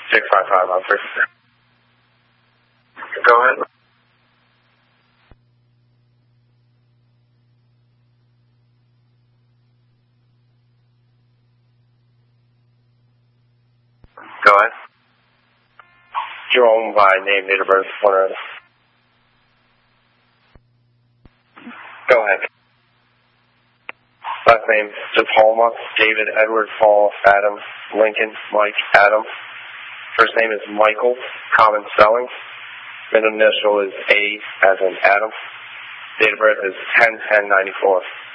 655 on 3. Go ahead. Go ahead. Jerome by name, date of birth, one. Go ahead. Last name, DePalma, David, Edward, Paul, Adam, Lincoln, Mike, Adam. First name is Michael, common spelling. Middle initial is A as in Adam. Date of birth is 10/10/94.